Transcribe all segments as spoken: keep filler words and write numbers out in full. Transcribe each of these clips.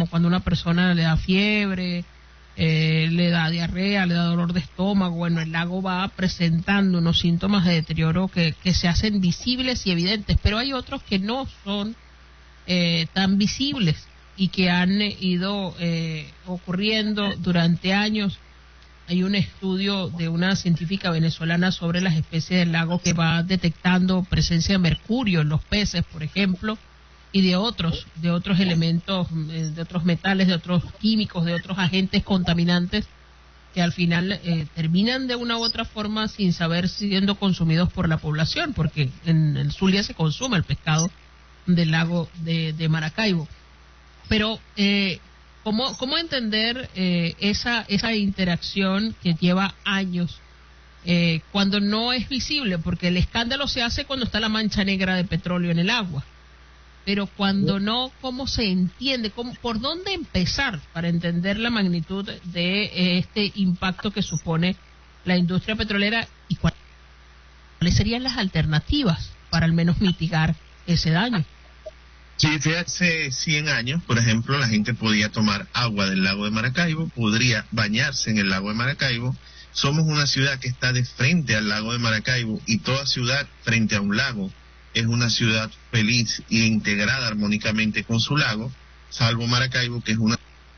como cuando una persona le da fiebre, eh, le da diarrea, le da dolor de estómago. Bueno, el lago va presentando unos síntomas de deterioro que, que se hacen visibles y evidentes, pero hay otros que no son eh, tan visibles y que han ido eh, ocurriendo durante años. Hay un estudio de una científica venezolana sobre las especies del lago que va detectando presencia de mercurio en los peces, por ejemplo, y de otros, de otros elementos, de otros metales, de otros químicos, de otros agentes contaminantes que al final eh, terminan de una u otra forma sin saber siendo consumidos por la población, porque en el Zulia se consume el pescado del lago de, de Maracaibo. Pero eh, ¿Cómo, cómo entender eh, esa esa interacción que lleva años eh, cuando no es visible? Porque el escándalo se hace cuando está la mancha negra de petróleo en el agua. Pero cuando no, ¿cómo se entiende? ¿Cómo, ¿Por dónde empezar para entender la magnitud de eh, este impacto que supone la industria petrolera y cuáles serían las alternativas para al menos mitigar ese daño? Sí, hace cien años, por ejemplo, la gente podía tomar agua del lago de Maracaibo, podría bañarse en el lago de Maracaibo. Somos una ciudad que está de frente al lago de Maracaibo y toda ciudad frente a un lago es una ciudad feliz e integrada armónicamente con su lago, salvo Maracaibo, que es una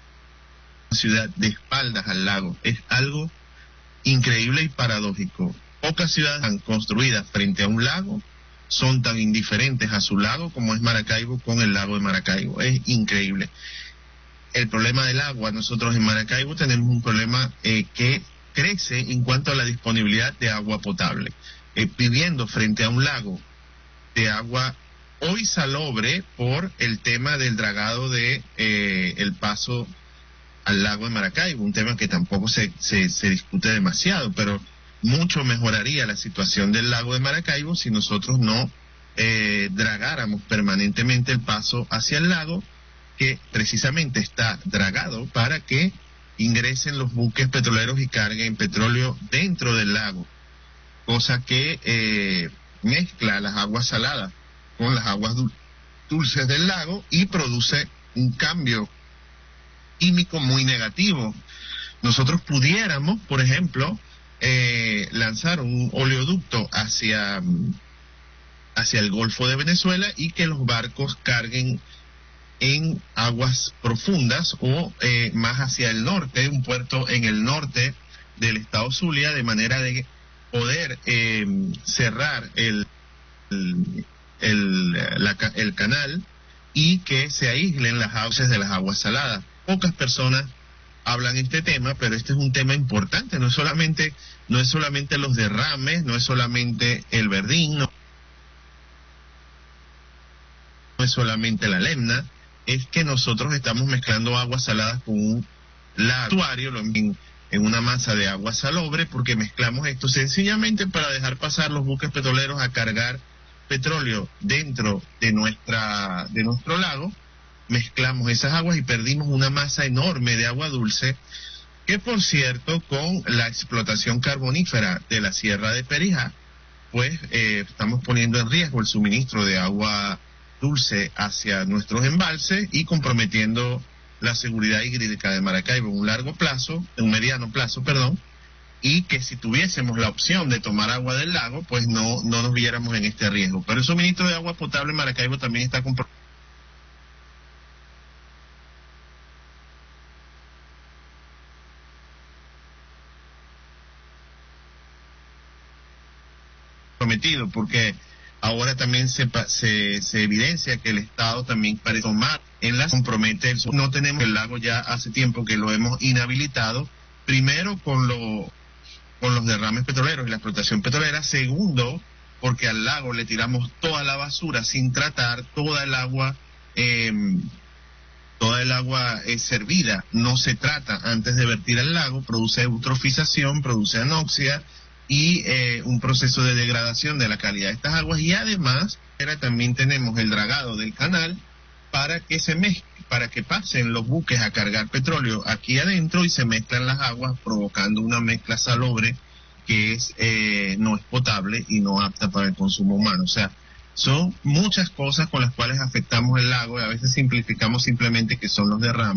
ciudad de espaldas al lago. Es algo increíble y paradójico. Pocas ciudades han construidas frente a un lago son tan indiferentes a su lago como es Maracaibo con el lago de Maracaibo. Es increíble. El problema del agua, nosotros en Maracaibo tenemos un problema eh, que crece en cuanto a la disponibilidad de agua potable. Eh, viviendo frente a un lago de agua hoy salobre por el tema del dragado de eh, el paso al lago de Maracaibo, un tema que tampoco se, se, se discute demasiado, pero mucho mejoraría la situación del lago de Maracaibo si nosotros no eh, dragáramos permanentemente el paso hacia el lago, que precisamente está dragado para que ingresen los buques petroleros y carguen petróleo dentro del lago, cosa que eh, mezcla las aguas saladas con las aguas dul- dulces del lago y produce un cambio químico muy negativo. Nosotros pudiéramos, por ejemplo, Eh, lanzar un oleoducto hacia hacia el Golfo de Venezuela y que los barcos carguen en aguas profundas o eh, más hacia el norte, un puerto en el norte del estado Zulia, de manera de poder eh, cerrar el el, el, la, el canal y que se aíslen las aguas de las aguas saladas. Pocas personas hablan este tema, pero este es un tema importante. No es solamente no es solamente los derrames, no es solamente el verdín, no, no es solamente la lemna, es que nosotros estamos mezclando aguas saladas con un latuario en, en una masa de agua salobre, porque mezclamos esto sencillamente para dejar pasar los buques petroleros a cargar petróleo dentro de nuestra de nuestro lago. Mezclamos esas aguas y perdimos una masa enorme de agua dulce, que por cierto, con la explotación carbonífera de la Sierra de Perijá, pues eh, estamos poniendo en riesgo el suministro de agua dulce hacia nuestros embalses y comprometiendo la seguridad hídrica de Maracaibo en un largo plazo, en un mediano plazo, perdón, y que si tuviésemos la opción de tomar agua del lago, pues no, no nos viéramos en este riesgo. Pero el suministro de agua potable en Maracaibo también está comprometido. Prometido, porque ahora también se, se se evidencia que el Estado también para tomar en las compromete el, no tenemos el lago ya hace tiempo que lo hemos inhabilitado, primero con lo con los derrames petroleros y la explotación petrolera, segundo porque al lago le tiramos toda la basura sin tratar, toda el agua eh, toda el agua eh, servida no se trata antes de vertir al lago, produce eutrofización, produce anoxia y eh, un proceso de degradación de la calidad de estas aguas, y además también tenemos el dragado del canal para que se mezcle, para que pasen los buques a cargar petróleo aquí adentro y se mezclan las aguas, provocando una mezcla salobre que es eh, no es potable y no apta para el consumo humano. O sea, son muchas cosas con las cuales afectamos el lago y a veces simplificamos simplemente que son los derrames.